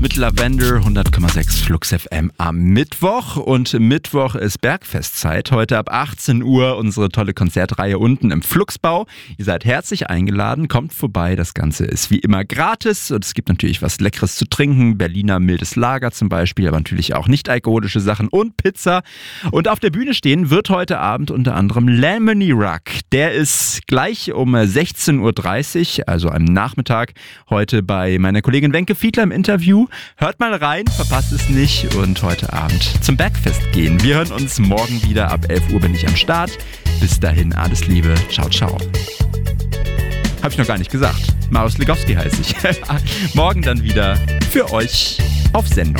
Mit Lavender 100,6 Flux FM am Mittwoch. Und Mittwoch ist Bergfestzeit. Heute ab 18 Uhr unsere tolle Konzertreihe unten im Fluxbau. Ihr seid herzlich eingeladen, kommt vorbei. Das Ganze ist wie immer gratis und es gibt natürlich was Leckeres zu trinken. Berliner mildes Lager zum Beispiel, aber natürlich auch nicht alkoholische Sachen und Pizza. Und auf der Bühne stehen wird heute Abend unter anderem Lemony Ruck. Der ist gleich um 16.30 Uhr, also am Nachmittag, heute bei meiner Kollegin Wenke Fiedler im Interview. Hört mal rein, verpasst es nicht und heute Abend zum Bergfest gehen. Wir hören uns morgen wieder, ab 11 Uhr bin ich am Start. Bis dahin, alles Liebe, ciao, ciao. Hab ich noch gar nicht gesagt. Marius Legowski heiße ich. Morgen dann wieder für euch auf Sendung.